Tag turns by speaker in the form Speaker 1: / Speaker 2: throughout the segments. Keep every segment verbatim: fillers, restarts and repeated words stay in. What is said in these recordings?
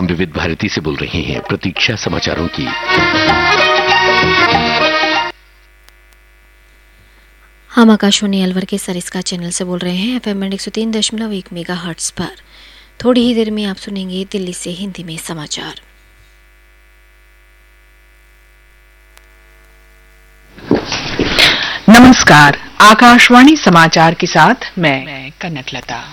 Speaker 1: हम विविध भारती से बोल रहे हैं। प्रतीक्षा समाचारों की।
Speaker 2: हम आकाशवाणी अलवर के सरिस्का चैनल से बोल रहे हैं। एफएम एक सौ तीन दशमलव एक मेगा हर्ट्ज पर। थोड़ी ही देर में आप सुनेंगे दिल्ली से हिंदी में समाचार।
Speaker 3: नमस्कार, आकाशवाणी समाचार के साथ मैं, मैं कनकलता।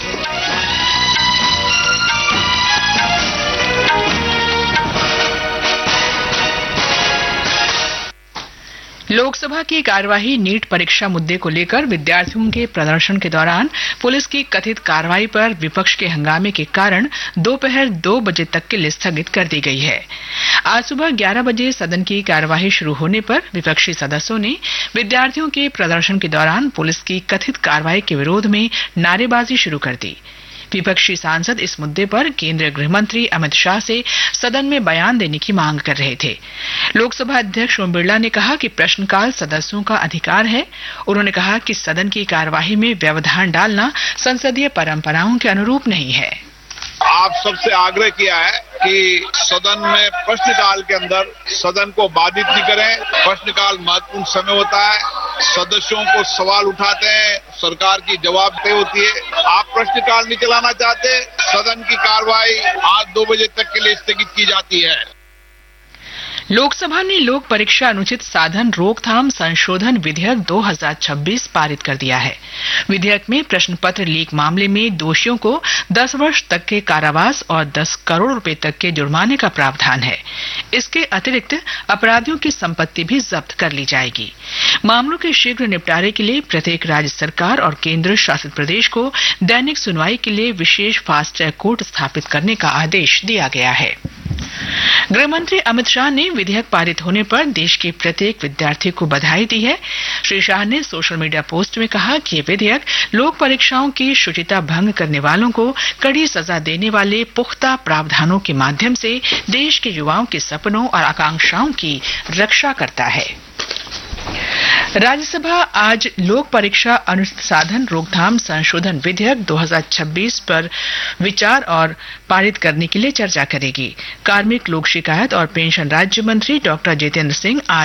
Speaker 3: लोकसभा की कार्यवाही नीट परीक्षा मुद्दे को लेकर विद्यार्थियों के प्रदर्शन के दौरान पुलिस की कथित कार्रवाई पर विपक्ष के हंगामे के कारण दोपहर दो बजे तक के लिए स्थगित कर दी गई है। आज सुबह ग्यारह बजे सदन की कार्यवाही शुरू होने पर विपक्षी सदस्यों ने विद्यार्थियों के प्रदर्शन के दौरान पुलिस की कथित कार्रवाई के विरोध में नारेबाजी शुरू कर दी। विपक्षी सांसद इस मुद्दे पर केंद्रीय गृह मंत्री अमित शाह से सदन में बयान देने की मांग कर रहे थे। लोकसभा अध्यक्ष ओम बिरला ने कहा कि प्रश्नकाल सदस्यों का अधिकार है। उन्होंने कहा कि सदन की कार्यवाही में व्यवधान डालना संसदीय परंपराओं के अनुरूप नहीं है।
Speaker 4: आप सबसे आग्रह किया है कि सदन में प्रश्नकाल के अंदर सदन को बाधित नहीं करें। प्रश्नकाल महत्वपूर्ण समय होता है, सदस्यों को सवाल उठाते हैं, सरकार की जवाबदेही होती है। आप प्रश्नकाल नहीं चलाना चाहते, सदन की कार्रवाई आज दो बजे तक के लिए स्थगित की जाती है।
Speaker 3: लोकसभा ने लोक परीक्षा अनुचित साधन रोकथाम संशोधन विधेयक दो हज़ार छब्बीस पारित कर दिया है। विधेयक में प्रश्न पत्र लीक मामले में दोषियों को दस वर्ष तक के कारावास और दस करोड़ रुपए तक के जुर्माने का प्रावधान है। इसके अतिरिक्त अपराधियों की संपत्ति भी जब्त कर ली जाएगी। मामलों के शीघ्र निपटारे के लिए प्रत्येक राज्य सरकार और केंद्र शासित प्रदेश को दैनिक सुनवाई के लिए विशेष फास्ट ट्रैक कोर्ट स्थापित करने का आदेश दिया गया है। गृह मंत्री अमित शाह ने विधेयक पारित होने पर देश के प्रत्येक विद्यार्थी को बधाई दी है। श्री शाह ने सोशल मीडिया पोस्ट में कहा कि ये विधेयक लोक परीक्षाओं की शुचिता भंग करने वालों को कड़ी सजा देने वाले पुख्ता प्रावधानों के माध्यम से देश के युवाओं के सपनों और आकांक्षाओं की रक्षा करता है। राज्यसभा आज लोक परीक्षा अनुचित साधन रोकथाम संशोधन विधेयक दो हज़ार छब्बीस पर विचार और पारित करने के लिए चर्चा करेगी। कार्मिक लोक शिकायत और पेंशन राज्य मंत्री डॉक्टर जितेंद्र सिंह आज